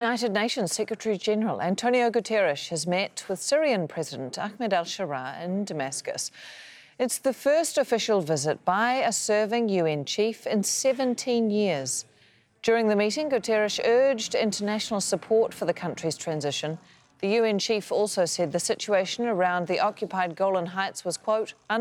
United Nations Secretary-General Antonio Guterres has met with Syrian President Ahmed al-Sharaa in Damascus. It's the first official visit by a serving UN chief in 17 years. During the meeting, Guterres urged international support for the country's transition. The UN chief also said the situation around the occupied Golan Heights was, quote,